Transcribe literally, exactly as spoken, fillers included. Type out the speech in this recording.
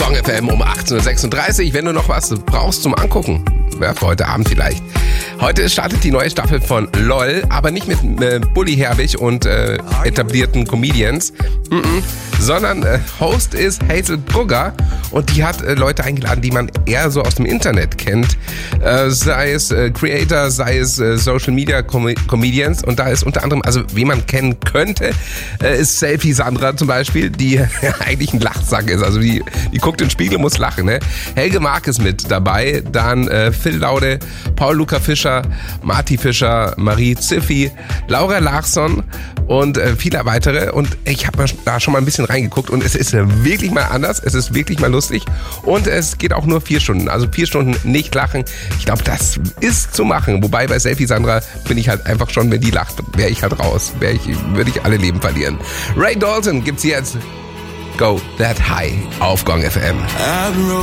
Gong F M um achtzehn Uhr sechsunddreißig. Wenn du noch was brauchst zum Angucken, ja, für heute Abend vielleicht. Heute startet die neue Staffel von LOL, aber nicht mit äh, Bully Herbig und äh, etablierten Comedians, mm-mm, sondern äh, Host ist Hazel Brugger und die hat äh, Leute eingeladen, die man eher so aus dem Internet kennt, äh, sei es äh, Creator, sei es äh, Social Media Com- Comedians, und da ist unter anderem, also wie man kennen könnte, äh, ist Selfie Sandra zum Beispiel, die eigentlich ein Lachsack ist, also die, die guckt in den Spiegel, muss lachen, ne? Helge Mark ist mit dabei, dann äh, Phil Laude, Paul-Luca Fischer, Marty Fischer, Marie Ziffi, Laura Larsson und äh, viele weitere. Und ich habe da schon mal ein bisschen reingeguckt und es ist wirklich mal anders, es ist wirklich mal lustig und es geht auch nur vier Stunden. Also vier Stunden nicht lachen. Ich glaube, das ist zu machen. Wobei bei Selfie Sandra bin ich halt einfach schon, wenn die lacht, wäre ich halt raus. Wär ich, würde ich alle Leben verlieren. Ray Dalton gibt's jetzt. Go That High auf Gong F M.